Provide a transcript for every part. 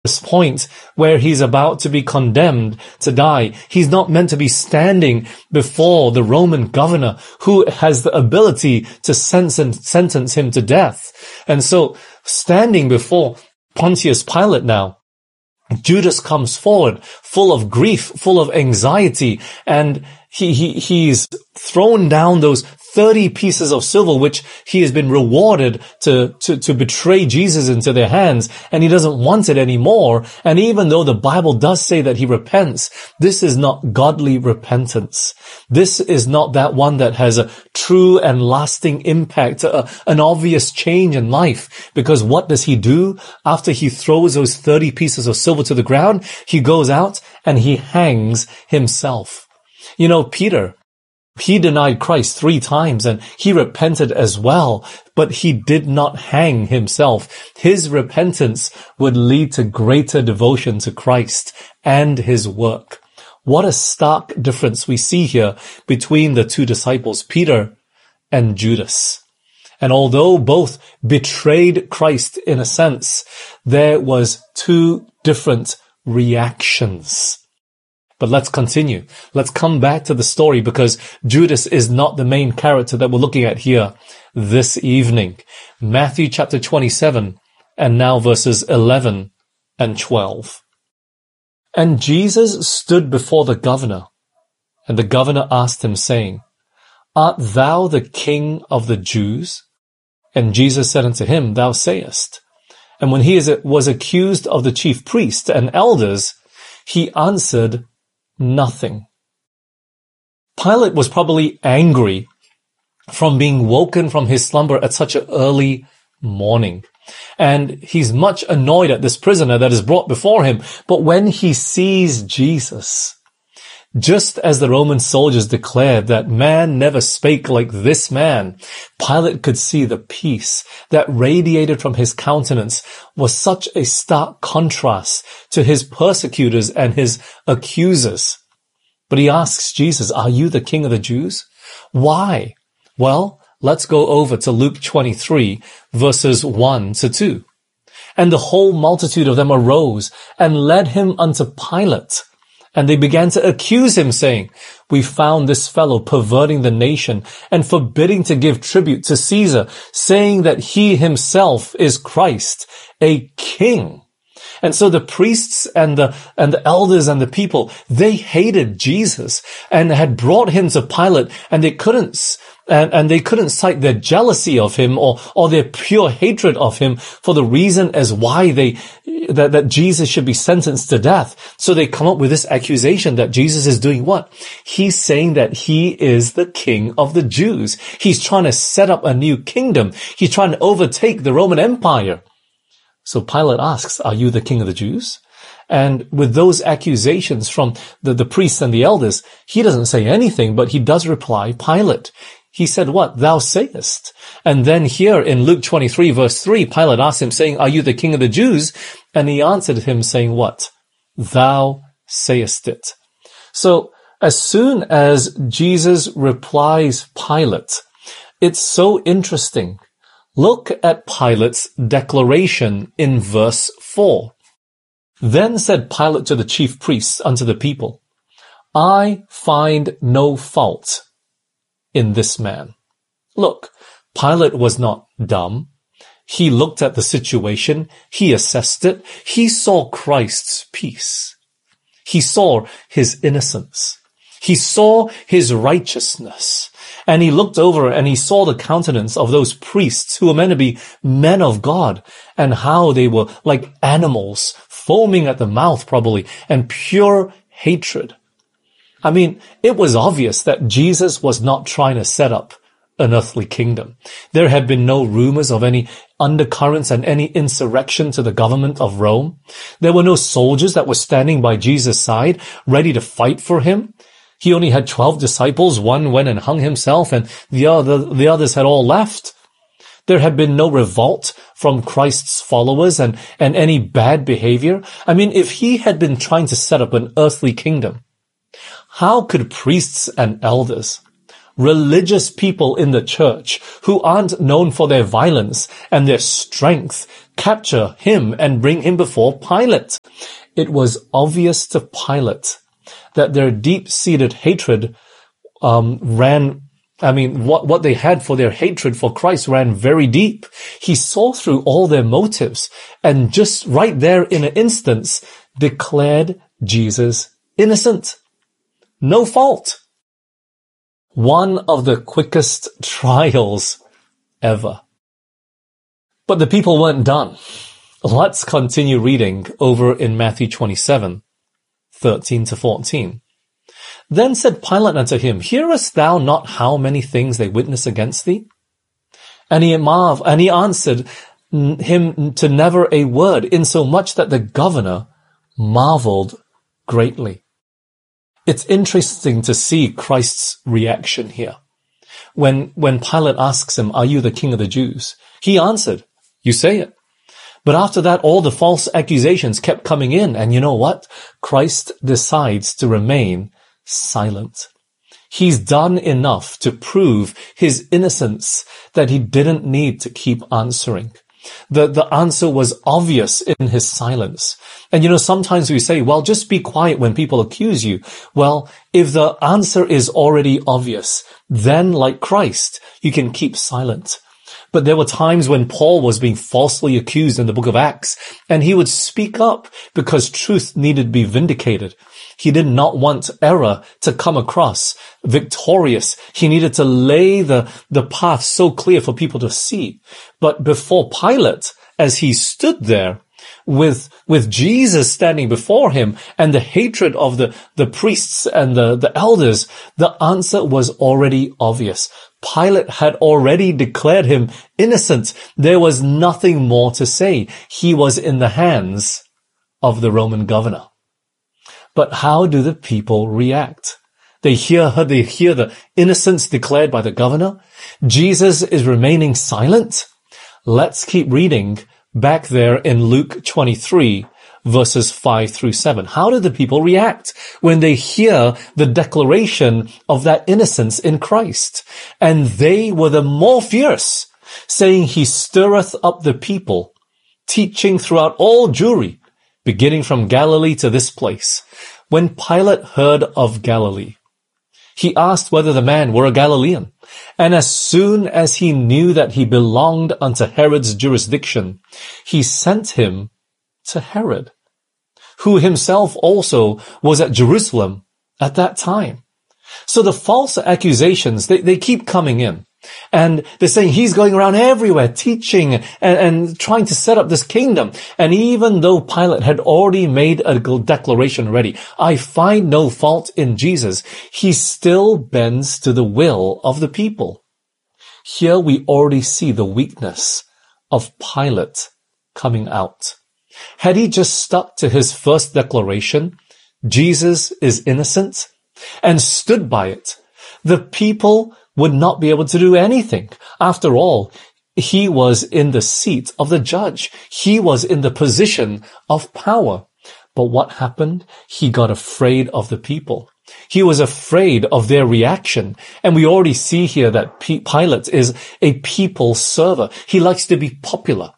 point where he's about to be condemned to die. He's not meant to be standing before the Roman governor who has the ability to sentence him to death. And so, standing before Pontius Pilate now, Judas comes forward full of grief, full of anxiety, and he's thrown down those 30 pieces of silver, which he has been rewarded to betray Jesus into their hands, and he doesn't want it anymore. And even though the Bible does say that he repents, this is not godly repentance. This is not that one that has a true and lasting impact, an obvious change in life. Because what does he do after he throws those 30 pieces of silver to the ground? He goes out and he hangs himself. You know, Peter, he denied Christ 3 times and he repented as well, but he did not hang himself. His repentance would lead to greater devotion to Christ and his work. What a stark difference we see here between the 2 disciples, Peter and Judas. And although both betrayed Christ in a sense, there was 2 different reactions. But let's continue. Let's come back to the story because Judas is not the main character that we're looking at here this evening. Matthew chapter 27 and now verses 11 and 12. And Jesus stood before the governor, and the governor asked him, saying, Art thou the King of the Jews? And Jesus said unto him, Thou sayest. And when he was accused of the chief priests and elders, he answered nothing. Pilate was probably angry from being woken from his slumber at such an early morning. And he's much annoyed at this prisoner that is brought before him. But when he sees Jesus, just as the Roman soldiers declared that man never spake like this man, Pilate could see the peace that radiated from his countenance was such a stark contrast to his persecutors and his accusers. But he asks Jesus, Are you the King of the Jews? Why? Well, let's go over to Luke 23, verses 1 to 2. And the whole multitude of them arose and led him unto Pilate. And they began to accuse him, saying, We found this fellow perverting the nation and forbidding to give tribute to Caesar, saying that he himself is Christ, a king. And so the priests and the elders and the people, they hated Jesus and had brought him to Pilate, and they couldn't cite their jealousy of him or their pure hatred of him for the reason as why that Jesus should be sentenced to death. So they come up with this accusation that Jesus is doing what? He's saying that he is the King of the Jews. He's trying to set up a new kingdom. He's trying to overtake the Roman Empire. So Pilate asks, Are you the King of the Jews? And with those accusations from the priests and the elders, he doesn't say anything, but he does reply, Pilate. He said, What? Thou sayest. And then here in Luke 23, verse 3, Pilate asked him, saying, Are you the King of the Jews? And he answered him, saying, What? Thou sayest it. So as soon as Jesus replies, Pilate, it's so interesting. Look at Pilate's declaration in verse 4. Then said Pilate to the chief priests unto the people, I find no fault in this man. Look, Pilate was not dumb. He looked at the situation. He assessed it. He saw Christ's peace. He saw his innocence. He saw his righteousness. And he looked over and he saw the countenance of those priests who were meant to be men of God, and how they were like animals, foaming at the mouth probably, and pure hatred. I mean, it was obvious that Jesus was not trying to set up an earthly kingdom. There had been no rumors of any undercurrents and any insurrection to the government of Rome. There were no soldiers that were standing by Jesus' side, ready to fight for him. He only had 12 disciples. One went and hung himself, and the others had all left. There had been no revolt from Christ's followers and any bad behavior. I mean, if he had been trying to set up an earthly kingdom, how could priests and elders religious people in the church who aren't known for their violence and their strength capture him and bring him before Pilate. It was obvious to Pilate that their deep-seated hatred what they had for their hatred for Christ ran very deep. He saw through all their motives and just right there in an instance declared Jesus innocent. No fault. One of the quickest trials ever. But the people weren't done. Let's continue reading over in Matthew 27, 13 to 14. Then said Pilate unto him, Hearest thou not how many things they witness against thee? And he answered him to never a word, insomuch that the governor marveled greatly. It's interesting to see Christ's reaction here. When Pilate asks him, Are you the king of the Jews? He answered, You say it. But after that, all the false accusations kept coming in. And you know what? Christ decides to remain silent. He's done enough to prove his innocence that he didn't need to keep answering. The answer was obvious in his silence. And sometimes we say, well, just be quiet when people accuse you. Well, if the answer is already obvious, then like Christ, you can keep silent. But there were times when Paul was being falsely accused in the book of Acts, and he would speak up because truth needed to be vindicated. He did not want error to come across victorious. He needed to lay the path so clear for people to see. But before Pilate, as he stood there with Jesus standing before him and the hatred of the priests and the elders, the answer was already obvious. Pilate had already declared him innocent. There was nothing more to say. He was in the hands of the Roman governor. But how do the people react? They hear the innocence declared by the governor. Jesus is remaining silent. Let's keep reading back there in Luke 23, verses 5 through 7. How do the people react when they hear the declaration of that innocence in Christ? And they were the more fierce, saying, He stirreth up the people, teaching throughout all Jewry, beginning from Galilee to this place. When Pilate heard of Galilee, he asked whether the man were a Galilean. And as soon as he knew that he belonged unto Herod's jurisdiction, he sent him to Herod, who himself also was at Jerusalem at that time. So the false accusations, they keep coming in. And they're saying he's going around everywhere teaching and trying to set up this kingdom. And even though Pilate had already made a declaration already, I find no fault in Jesus, he still bends to the will of the people. Here we already see the weakness of Pilate coming out. Had he just stuck to his first declaration, Jesus is innocent, and stood by it, the people would not be able to do anything. After all, he was in the seat of the judge. He was in the position of power. But what happened? He got afraid of the people. He was afraid of their reaction. And we already see here that Pilate is a people server. He likes to be popular.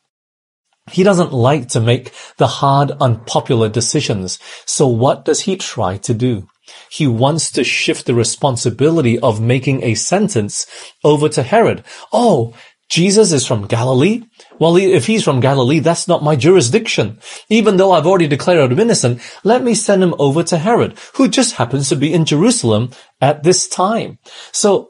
He doesn't like to make the hard, unpopular decisions. So what does he try to do? He wants to shift the responsibility of making a sentence over to Herod. Oh, Jesus is from Galilee? Well, if he's from Galilee, that's not my jurisdiction. Even though I've already declared him innocent, let me send him over to Herod, who just happens to be in Jerusalem at this time. So,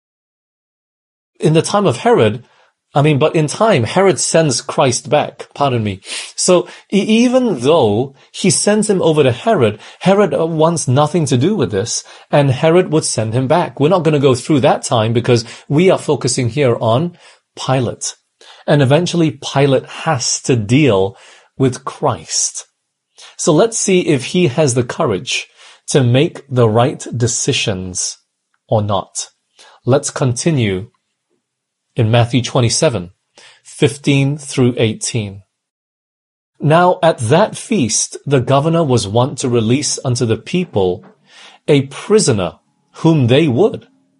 in the time of Herod, but in time, Herod sends Christ back. Pardon me. So even though he sends him over to Herod, Herod wants nothing to do with this, and Herod would send him back. We're not going to go through that time because we are focusing here on Pilate. And eventually Pilate has to deal with Christ. So let's see if he has the courage to make the right decisions or not. Let's continue in Matthew 27, 15 through 18. Now at that feast the governor was wont to release unto the people a prisoner whom they would.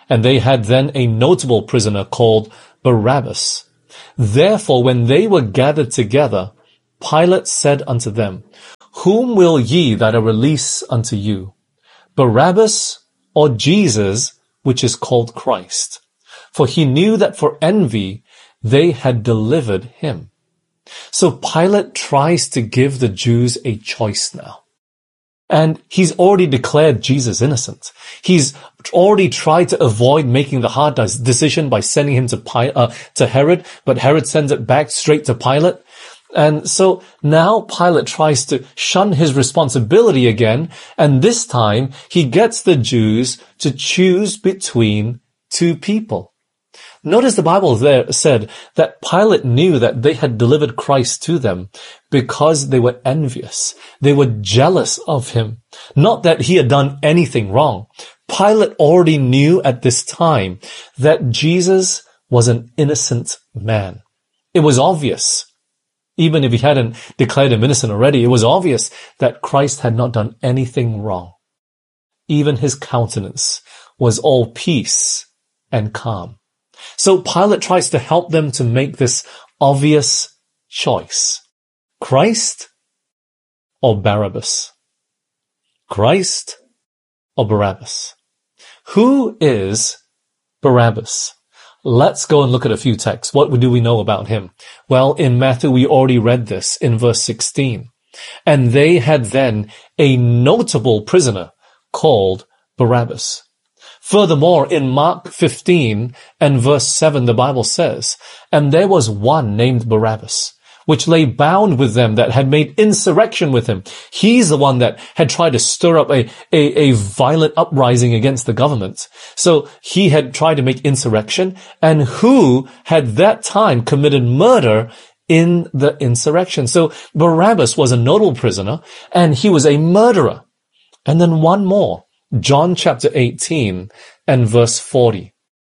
And they had then a notable prisoner called Barabbas. Therefore, when they were gathered together, Pilate said unto them, Whom will ye that I release unto you, Barabbas or Jesus, which is called Christ? For he knew that for envy they had delivered him. So Pilate tries to give the Jews a choice now. And he's already declared Jesus innocent. He's already tried to avoid making the hard decision by sending him to Herod, but Herod sends it back straight to Pilate. And so now Pilate tries to shun his responsibility again, and this time he gets the Jews to choose between two people. Notice the Bible there said that Pilate knew that they had delivered Christ to them because they were envious. They were jealous of him. Not that he had done anything wrong. Pilate already knew at this time that Jesus was an innocent man. It was obvious. Even if he hadn't declared him innocent already, it was obvious that Christ had not done anything wrong. Even his countenance was all peace and calm. So Pilate tries to help them to make this obvious choice. Christ or Barabbas? Christ or Barabbas? Who is Barabbas? Let's go and look at a few texts. What do we know about him? Well, in Matthew, we already read this in verse 16. And they had then a notable prisoner called Barabbas. Furthermore, in Mark 15 and verse 7, the Bible says, And there was one named Barabbas, which lay bound with them that had made insurrection with him. He's the one that had tried to stir up a violent uprising against the government. So he had tried to make insurrection, and who had that time committed murder in the insurrection. So Barabbas was a notable prisoner, and he was a murderer. And then one more. John chapter 18 and verse 40.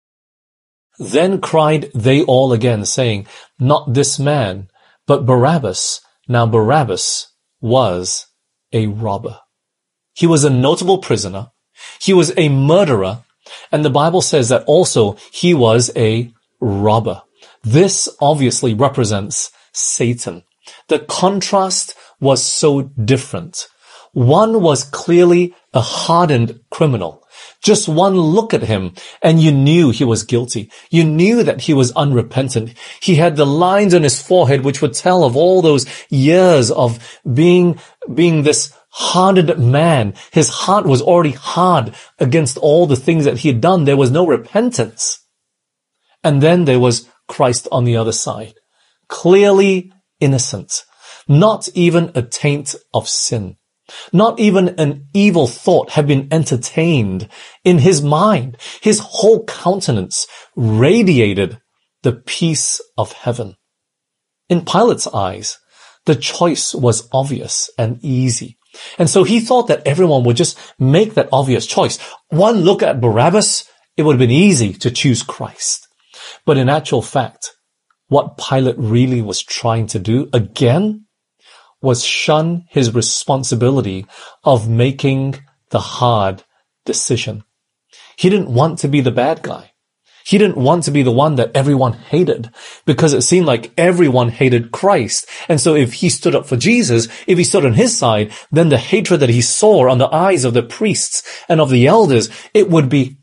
Then cried they all again, saying, Not this man, but Barabbas. Now Barabbas was a robber. He was a notable prisoner. He was a murderer. And the Bible says that also he was a robber. This obviously represents Satan. The contrast was so different. One was clearly a hardened criminal. Just one look at him and you knew he was guilty. You knew that he was unrepentant. He had the lines on his forehead which would tell of all those years of being this hardened man. His heart was already hard against all the things that he had done. There was no repentance. And then there was Christ on the other side. Clearly innocent. Not even a taint of sin. Not even an evil thought had been entertained in his mind. His whole countenance radiated the peace of heaven. In Pilate's eyes, the choice was obvious and easy. And so he thought that everyone would just make that obvious choice. One look at Barabbas, it would have been easy to choose Christ. But in actual fact, what Pilate really was trying to do, again, was shun his responsibility of making the hard decision. He didn't want to be the bad guy. He didn't want to be the one that everyone hated, because it seemed like everyone hated Christ. And so if he stood up for Jesus, if he stood on his side, then the hatred that he saw on the eyes of the priests and of the elders, it would be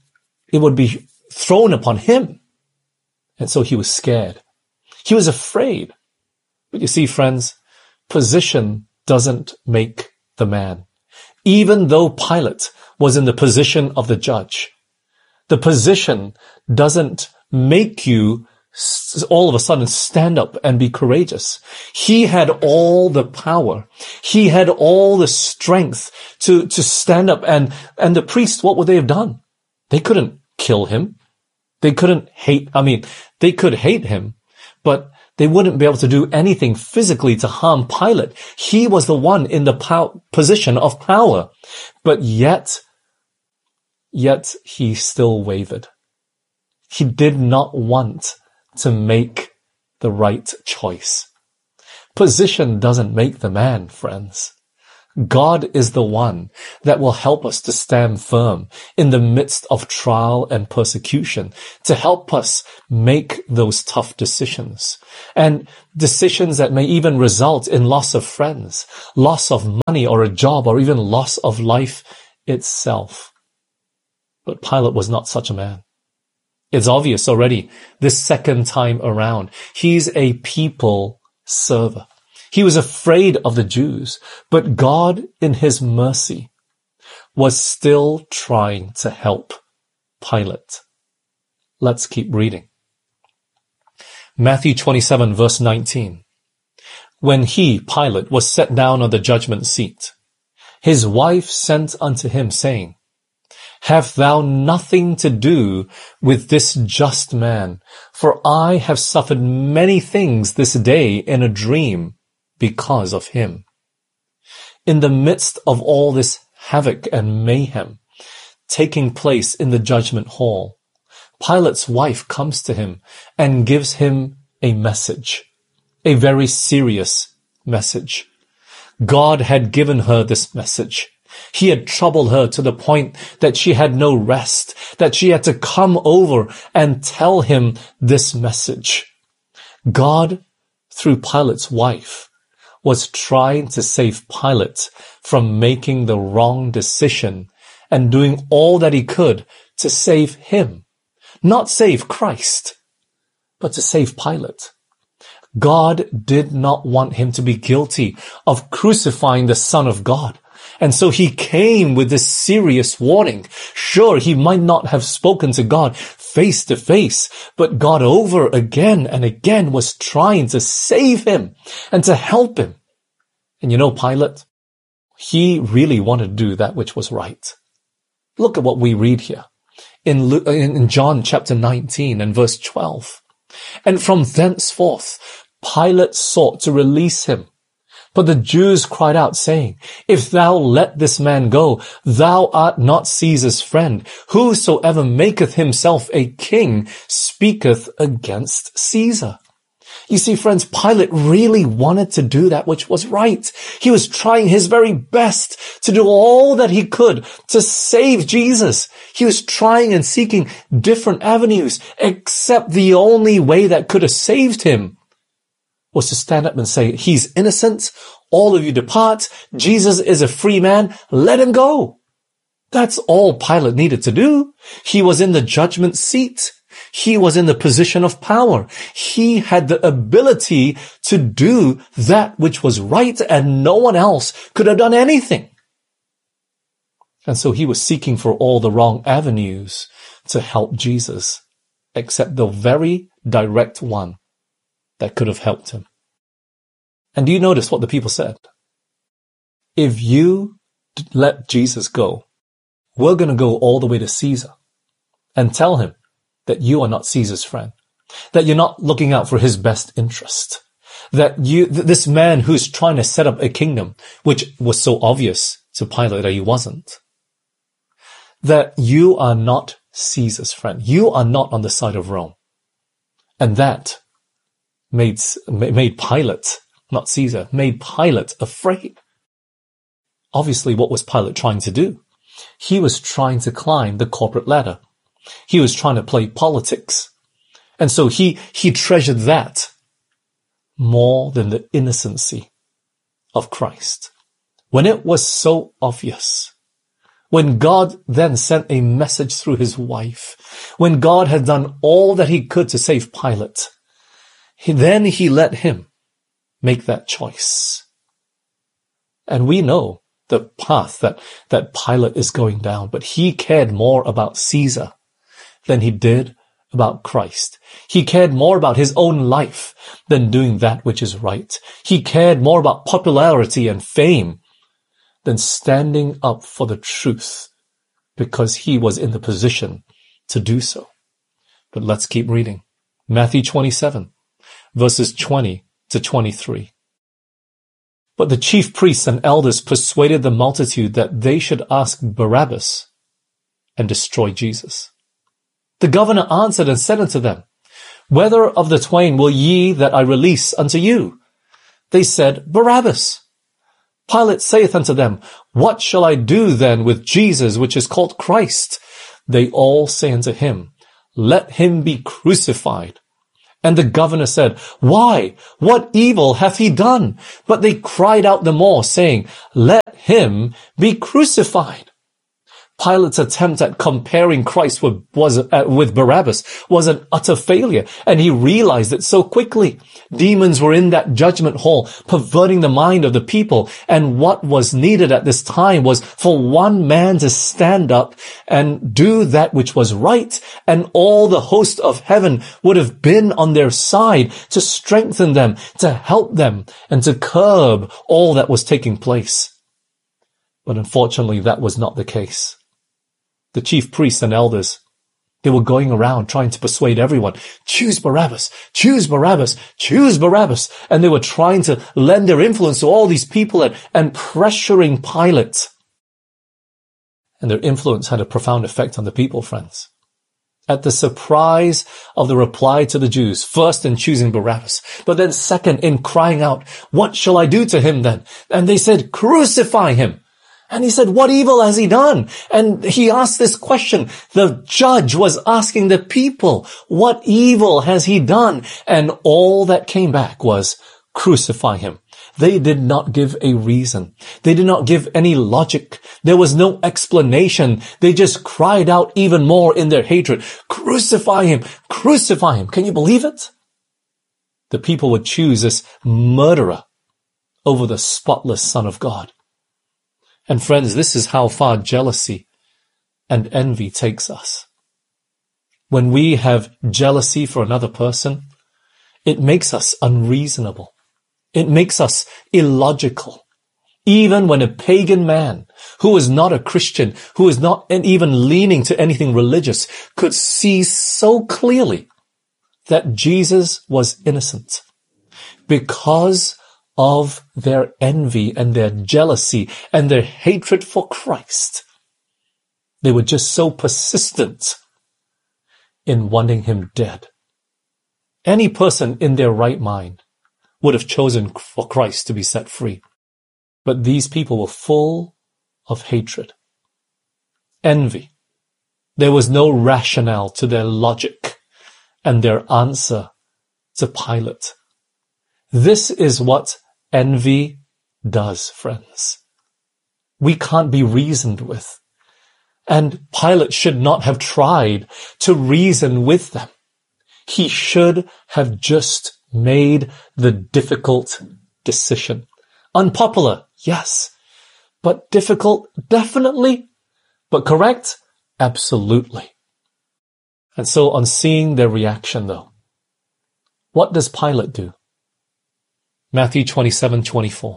thrown upon him. And so he was scared. He was afraid. But you see, friends, position doesn't make the man. Even though Pilate was in the position of the judge, the position doesn't make you all of a sudden stand up and be courageous. He had all the power. He had all the strength to stand up, and the priests, what would they have done? They couldn't kill him. They could hate him, but they wouldn't be able to do anything physically to harm Pilate. He was the one in the position of power. But yet he still wavered. He did not want to make the right choice. Position doesn't make the man, friends. God is the one that will help us to stand firm in the midst of trial and persecution, to help us make those tough decisions, and decisions that may even result in loss of friends, loss of money or a job, or even loss of life itself. But Pilate was not such a man. It's obvious already this second time around. He's a people server. He was afraid of the Jews, but God, in his mercy, was still trying to help Pilate. Let's keep reading. Matthew 27, verse 19. When he, Pilate, was set down on the judgment seat, his wife sent unto him, saying, Have thou nothing to do with this just man? For I have suffered many things this day in a dream because of him. In the midst of all this havoc and mayhem taking place in the judgment hall, Pilate's wife comes to him and gives him a message, a very serious message. God had given her this message. He had troubled her to the point that she had no rest, that she had to come over and tell him this message. God, through Pilate's wife, was trying to save Pilate from making the wrong decision and doing all that he could to save him. Not save Christ, but to save Pilate. God did not want him to be guilty of crucifying the Son of God. And so he came with this serious warning. Sure, he might not have spoken to God face to face, but God over again and again was trying to save him and to help him. And you know, Pilate, he really wanted to do that which was right. Look at what we read here in John chapter 19 and verse 12. And from thenceforth, Pilate sought to release him. But the Jews cried out, saying, If thou let this man go, thou art not Caesar's friend. Whosoever maketh himself a king speaketh against Caesar. You see, friends, Pilate really wanted to do that which was right. He was trying his very best to do all that he could to save Jesus. He was trying and seeking different avenues, except the only way that could have saved him was to stand up and say, he's innocent, all of you depart, Jesus is a free man, let him go. That's all Pilate needed to do. He was in the judgment seat. He was in the position of power. He had the ability to do that which was right, and no one else could have done anything. And so he was seeking for all the wrong avenues to help Jesus, except the very direct one that could have helped him. And do you notice what the people said? If you let Jesus go, we're going to go all the way to Caesar and tell him that you are not Caesar's friend, that you're not looking out for his best interest, that this man who's trying to set up a kingdom, which was so obvious to Pilate that he wasn't, that you are not Caesar's friend. You are not on the side of Rome. And that made Pilate, not Caesar, made Pilate afraid. Obviously, what was Pilate trying to do? He was trying to climb the corporate ladder. He was trying to play politics. And so he treasured that more than the innocency of Christ. When it was so obvious, when God then sent a message through his wife, when God had done all that he could to save Pilate, then he let him make that choice. And we know the path that Pilate is going down, but he cared more about Caesar than he did about Christ. He cared more about his own life than doing that which is right. He cared more about popularity and fame than standing up for the truth, because he was in the position to do so. But let's keep reading. Matthew 27, verses 20 to 23. But the chief priests and elders persuaded the multitude that they should ask Barabbas and destroy Jesus. The governor answered and said unto them, Whether of the twain will ye that I release unto you? They said, Barabbas. Pilate saith unto them, What shall I do then with Jesus, which is called Christ? They all say unto him, Let him be crucified. And the governor said, Why? What evil hath he done? But they cried out the more, saying, Let him be crucified. Pilate's attempt at comparing Christ with Barabbas was an utter failure, and he realized it so quickly. Demons were in that judgment hall, perverting the mind of the people, and what was needed at this time was for one man to stand up and do that which was right, and all the host of heaven would have been on their side to strengthen them, to help them, and to curb all that was taking place. But unfortunately, that was not the case. The chief priests and elders, they were going around trying to persuade everyone, choose Barabbas, choose Barabbas, choose Barabbas. And they were trying to lend their influence to all these people and pressuring Pilate. And their influence had a profound effect on the people, friends. At the surprise of the reply to the Jews, first in choosing Barabbas, but then second in crying out, What shall I do to him then? And they said, Crucify him. And he said, What evil has he done? And he asked this question. The judge was asking the people, What evil has he done? And all that came back was, Crucify him. They did not give a reason. They did not give any logic. There was no explanation. They just cried out even more in their hatred, Crucify him, crucify him. Can you believe it? The people would choose this murderer over the spotless Son of God. And friends, this is how far jealousy and envy takes us. When we have jealousy for another person, it makes us unreasonable. It makes us illogical. Even when a pagan man who is not a Christian, who is not even leaning to anything religious, could see so clearly that Jesus was innocent because of their envy and their jealousy and their hatred for Christ. They were just so persistent in wanting him dead. Any person in their right mind would have chosen for Christ to be set free. But these people were full of hatred, envy. There was no rationale to their logic and their answer to Pilate. This is what envy does, friends. We can't be reasoned with. And Pilate should not have tried to reason with them. He should have just made the difficult decision. Unpopular, yes. But difficult, definitely. But correct, absolutely. And so on seeing their reaction though, what does Pilate do? Matthew 27:24.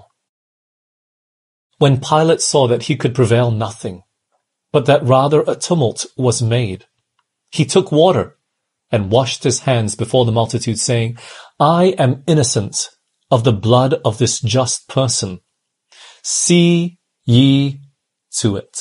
When Pilate saw that he could prevail nothing, but that rather a tumult was made, he took water and washed his hands before the multitude, saying, I am innocent of the blood of this just person. See ye to it.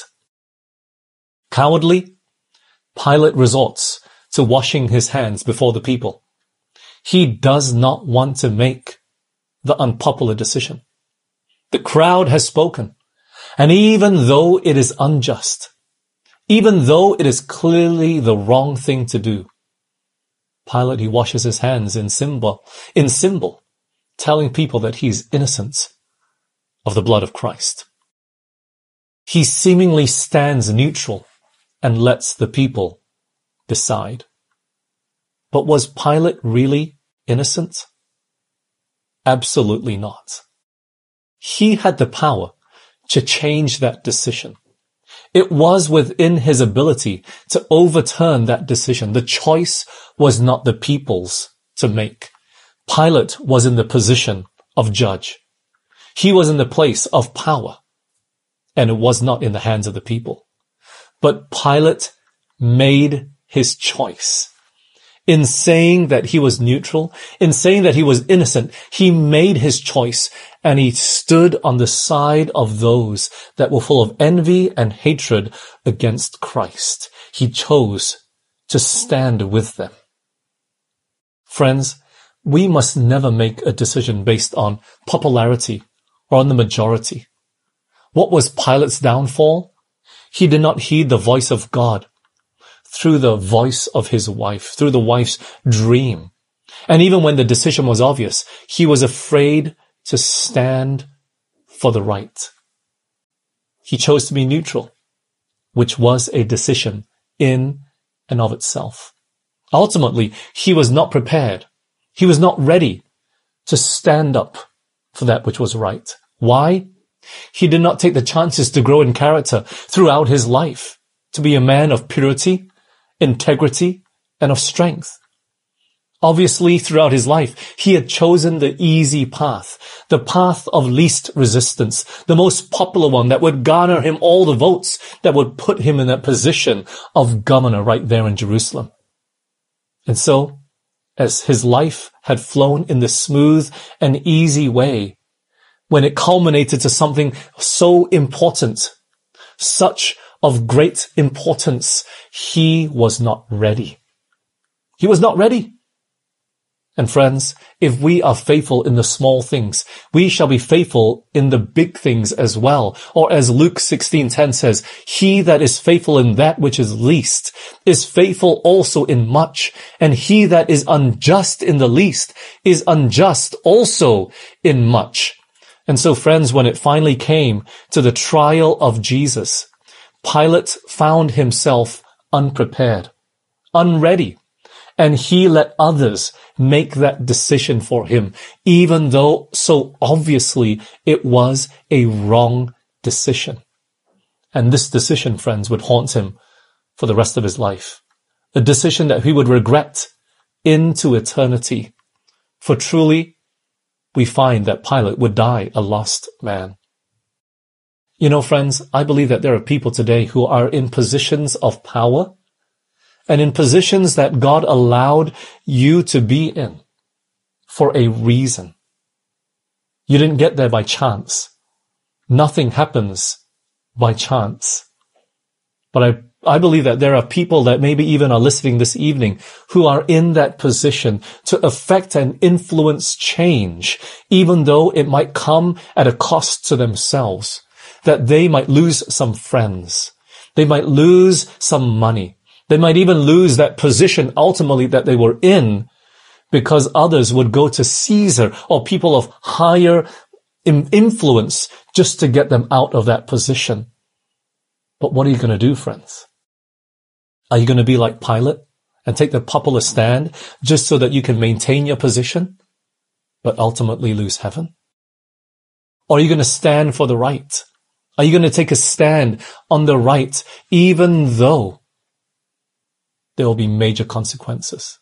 Cowardly, Pilate resorts to washing his hands before the people. He does not want to make the unpopular decision. The crowd has spoken, and even though it is unjust, even though it is clearly the wrong thing to do, Pilate, he washes his hands in symbol, telling people that he's innocent of the blood of Christ. He seemingly stands neutral and lets the people decide. But was Pilate really innocent? Absolutely not. He had the power to change that decision. It was within his ability to overturn that decision. The choice was not the people's to make. Pilate was in the position of judge. He was in the place of power, and it was not in the hands of the people. But Pilate made his choice. In saying that he was neutral, in saying that he was innocent, he made his choice, and he stood on the side of those that were full of envy and hatred against Christ. He chose to stand with them. Friends, we must never make a decision based on popularity or on the majority. What was Pilate's downfall? He did not heed the voice of God through the voice of his wife, through the wife's dream. And even when the decision was obvious, he was afraid to stand for the right. He chose to be neutral, which was a decision in and of itself. Ultimately, he was not prepared. He was not ready to stand up for that which was right. Why? He did not take the chances to grow in character throughout his life, to be a man of purity, integrity, and of strength. Obviously, throughout his life, he had chosen the easy path, the path of least resistance, the most popular one that would garner him all the votes that would put him in that position of governor right there in Jerusalem. And so, as his life had flown in the smooth and easy way, when it culminated to something so important, such of great importance, he was not ready. He was not ready. And friends, if we are faithful in the small things, we shall be faithful in the big things as well. Or as Luke 16:10 says, he that is faithful in that which is least is faithful also in much. And he that is unjust in the least is unjust also in much. And so friends, when it finally came to the trial of Jesus, Pilate found himself unprepared, unready. And he let others make that decision for him, even though so obviously it was a wrong decision. And this decision, friends, would haunt him for the rest of his life. A decision that he would regret into eternity. For truly, we find that Pilate would die a lost man. You know, friends, I believe that there are people today who are in positions of power and in positions that God allowed you to be in for a reason. You didn't get there by chance. Nothing happens by chance. But I believe that there are people that maybe even are listening this evening who are in that position to affect and influence change, even though it might come at a cost to themselves, that they might lose some friends. They might lose some money. They might even lose that position ultimately that they were in because others would go to Caesar or people of higher influence just to get them out of that position. But what are you going to do, friends? Are you going to be like Pilate and take the popular stand just so that you can maintain your position, but ultimately lose heaven? Or are you going to stand for the right? Are you going to take a stand on the right, even though there will be major consequences?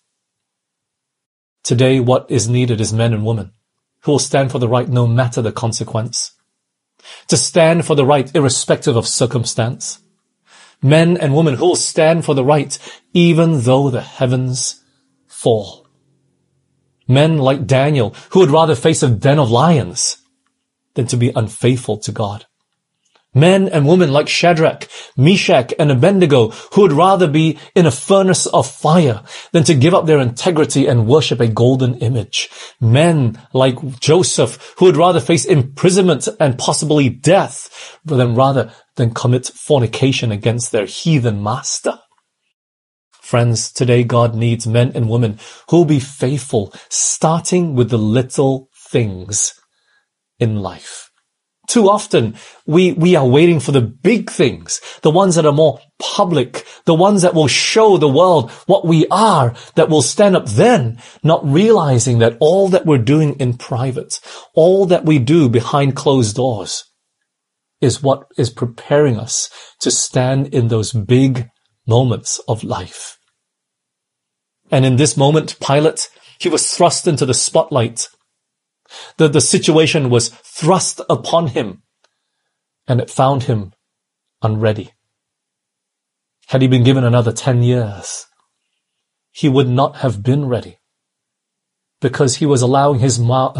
Today, what is needed is men and women who will stand for the right no matter the consequence. To stand for the right irrespective of circumstance. Men and women who will stand for the right even though the heavens fall. Men like Daniel who would rather face a den of lions than to be unfaithful to God. Men and women like Shadrach, Meshach, and Abednego who would rather be in a furnace of fire than to give up their integrity and worship a golden image. Men like Joseph who would rather face imprisonment and possibly death rather than commit fornication against their heathen master. Friends, today God needs men and women who will be faithful, starting with the little things in life. Too often, we are waiting for the big things, the ones that are more public, the ones that will show the world what we are, that will stand up then, not realizing that all that we're doing in private, all that we do behind closed doors, is what is preparing us to stand in those big moments of life. And in this moment, Pilate, he was thrust into the spotlight. The situation was thrust upon him, and it found him unready. Had he been given another 10 years, he would not have been ready, because he was allowing his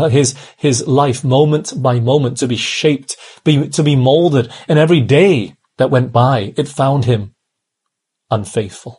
life moment by moment to be shaped, to be molded, and every day that went by, it found him unfaithful.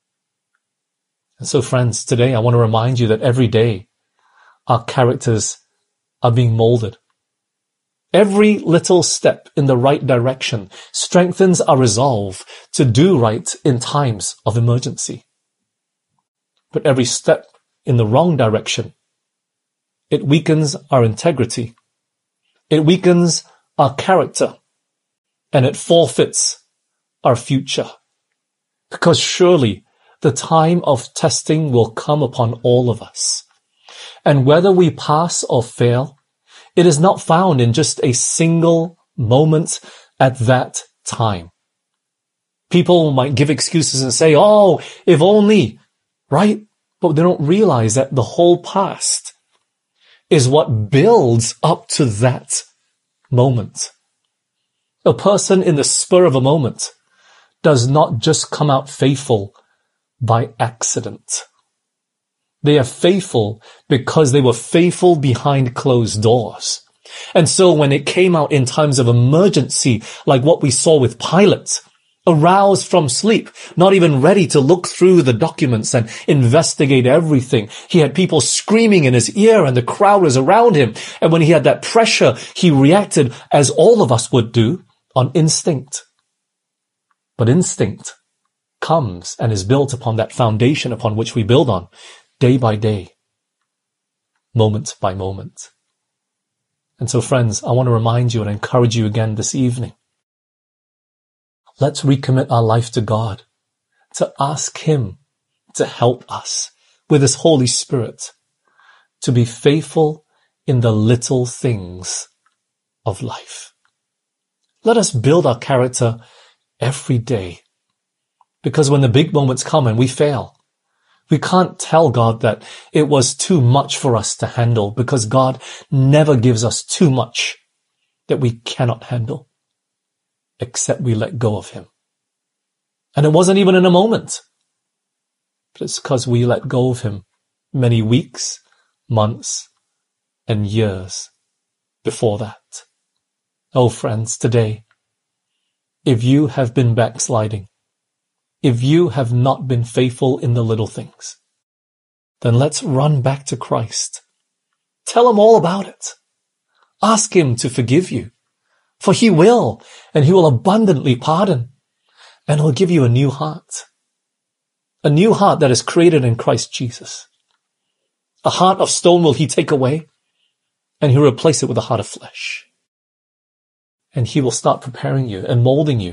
And so, friends, today I want to remind you that every day our characters are being molded. Every little step in the right direction strengthens our resolve to do right in times of emergency. But every step in the wrong direction, it weakens our integrity. It weakens our character, and it forfeits our future. Because surely the time of testing will come upon all of us. And whether we pass or fail, it is not found in just a single moment at that time. People might give excuses and say, oh, if only, right? But they don't realize that the whole past is what builds up to that moment. A person in the spur of a moment does not just come out faithful by accident. They are faithful because they were faithful behind closed doors. And so when it came out in times of emergency, like what we saw with Pilate, aroused from sleep, not even ready to look through the documents and investigate everything. He had people screaming in his ear and the crowd was around him. And when he had that pressure, he reacted as all of us would do on instinct. But instinct comes and is built upon that foundation upon which we build on day by day, moment by moment. And so friends, I want to remind you and encourage you again this evening. Let's recommit our life to God, to ask Him to help us with His Holy Spirit to be faithful in the little things of life. Let us build our character every day, because when the big moments come and we fail, we can't tell God that it was too much for us to handle, because God never gives us too much that we cannot handle, except we let go of Him. And it wasn't even in a moment, but it's because we let go of Him many weeks, months, and years before that. Oh, friends, today, if you have been backsliding, if you have not been faithful in the little things, then let's run back to Christ. Tell Him all about it. Ask Him to forgive you, for He will, and He will abundantly pardon, and He'll give you a new heart that is created in Christ Jesus. A heart of stone will He take away, and He'll replace it with a heart of flesh. And He will start preparing you and molding you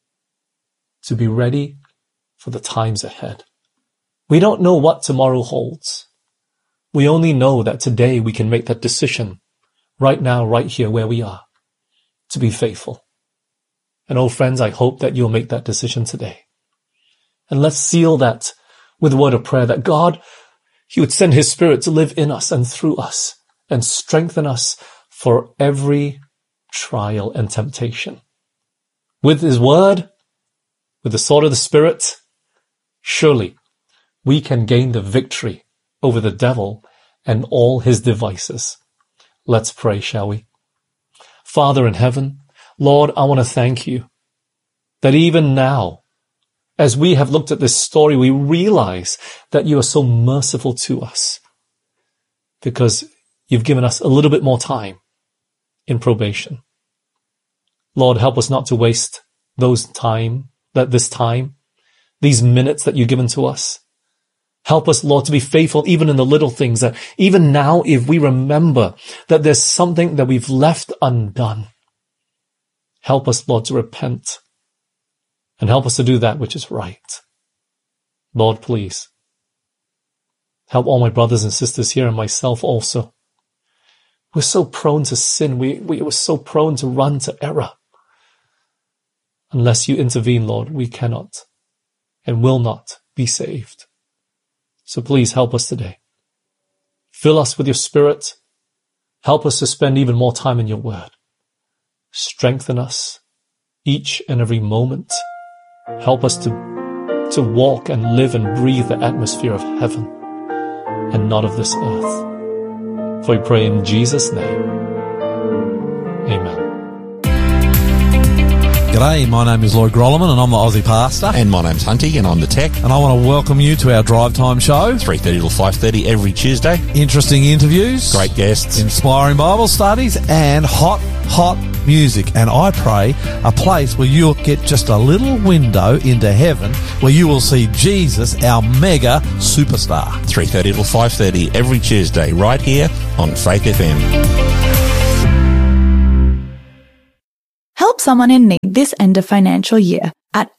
to be ready for the times ahead. We don't know what tomorrow holds. We only know that today we can make that decision right now, right here where we are, to be faithful. And oh friends, I hope that you'll make that decision today. And let's seal that with a word of prayer that God, He would send His Spirit to live in us and through us and strengthen us for every trial and temptation. With His word, with the sword of the Spirit, surely we can gain the victory over the devil and all his devices. Let's pray, shall we? Father in heaven, Lord, I want to thank You that even now, as we have looked at this story, we realize that You are so merciful to us because You've given us a little bit more time in probation. Lord, help us not to waste this time, these minutes that You've given to us. Help us, Lord, to be faithful even in the little things, that even now, if we remember that there's something that we've left undone, help us, Lord, to repent and help us to do that which is right. Lord, please help all my brothers and sisters here and myself also. We're so prone to sin. We're so prone to run to error. Unless You intervene, Lord, we cannot and will not be saved. So please help us today. Fill us with Your Spirit. Help us to spend even more time in Your word. Strengthen us each and every moment. Help us to walk and live and breathe the atmosphere of heaven and not of this earth. For we pray in Jesus' name. Amen. G'day, my name is Lloyd Grolleman and I'm the Aussie Pastor. And my name's Hunty and I'm the Tech. And I want to welcome you to our Drive Time show. 3:30 till 5:30 every Tuesday. Interesting interviews. Great guests. Inspiring Bible studies and hot hot music, and I pray a place where you'll get just a little window into heaven where you will see Jesus, our mega superstar. 3:30 till 5:30 every Tuesday, right here on Faith FM. Help someone in need this end of financial year at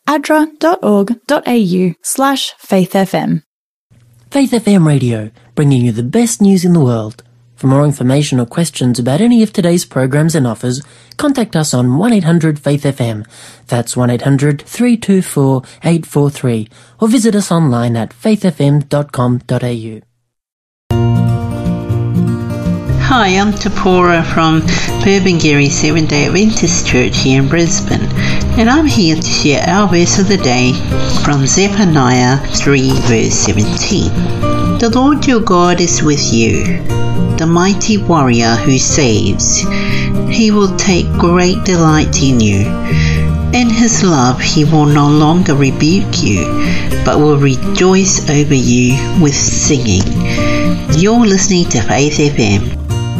adra.org.au/faithfm. Faith FM Radio, bringing you the best news in the world. For more information or questions about any of today's programs and offers, contact us on 1-800-FAITH-FM. That's 1-800-324-843. Or visit us online at faithfm.com.au. Hi, I'm Tapora from Burpengary Seventh-day Adventist Church here in Brisbane, and I'm here to share our verse of the day from Zephaniah 3 verse 17. The Lord your God is with you, the mighty warrior who saves. He will take great delight in you. In his love he will no longer rebuke you, but will rejoice over you with singing. You're listening to Faith FM.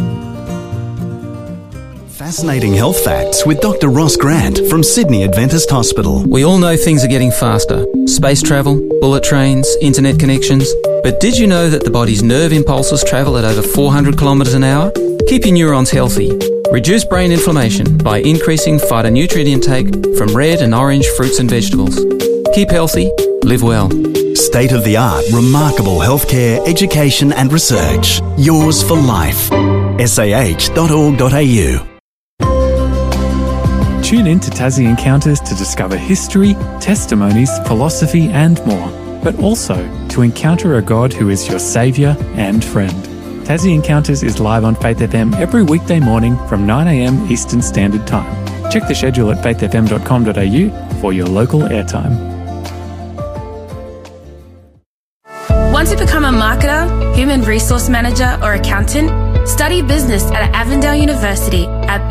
Fascinating health facts with Dr. Ross Grant from Sydney Adventist Hospital. We all know things are getting faster. Space travel, bullet trains, internet connections. But did you know that the body's nerve impulses travel at over 400 kilometres an hour? Keep your neurons healthy. Reduce brain inflammation by increasing phytonutrient intake from red and orange fruits and vegetables. Keep healthy, live well. State-of-the-art, remarkable healthcare, education and research. Yours for life. sah.org.au. Tune in to Tassie Encounters to discover history, testimonies, philosophy and more, but also to encounter a God who is your saviour and friend. Tassie Encounters is live on Faith FM every weekday morning from 9 a.m. Eastern Standard Time. Check the schedule at faithfm.com.au for your local airtime. Want to become a marketer, human resource manager or accountant? Study business at Avondale University at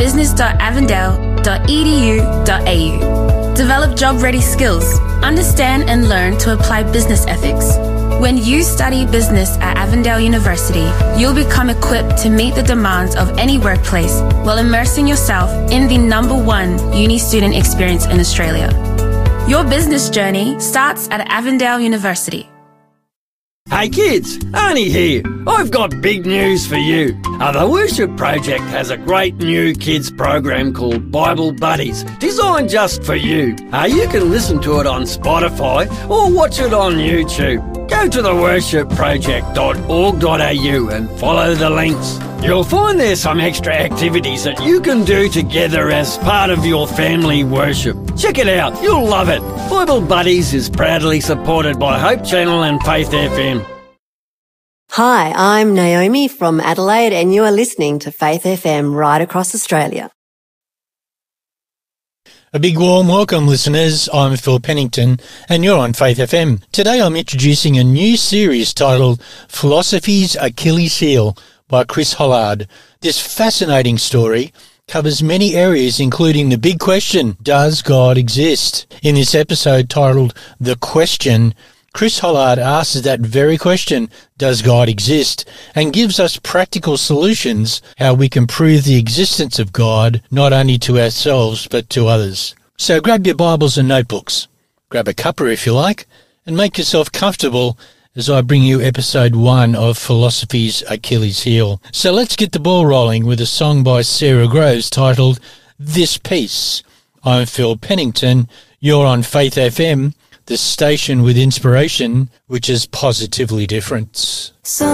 business.avondale.edu.au. Develop job-ready skills. Understand and learn to apply business ethics. When you study business at Avondale University, you'll become equipped to meet the demands of any workplace while immersing yourself in the #1 uni student experience in Australia. Your business journey starts at Avondale University. Hey kids, Arnie here. I've got big news for you. The Worship Project has a great new kids program called Bible Buddies, designed just for you. You can listen to it on Spotify or watch it on YouTube. Go to theworshipproject.org.au and follow the links. You'll find there's some extra activities that you can do together as part of your family worship. Check it out, you'll love it. Bible Buddies is proudly supported by Hope Channel and Faith FM. Hi, I'm Naomi from Adelaide and you are listening to Faith FM right across Australia. A big warm welcome, listeners. I'm Phil Pennington and you're on Faith FM. Today I'm introducing a new series titled Philosophy's Achilles Heel by Chris Hollard. This fascinating story covers many areas, including the big question, does God exist? In this episode titled The Question, Chris Hollard asks that very question, does God exist? And gives us practical solutions how we can prove the existence of God, not only to ourselves, but to others. So grab your Bibles and notebooks, grab a cuppa if you like, and make yourself comfortable as I bring you episode 1 of Philosophy's Achilles Heel. So let's get the ball rolling with a song by Sarah Groves titled This Peace. I'm Phil Pennington. You're on Faith FM, the station with inspiration, which is positively different.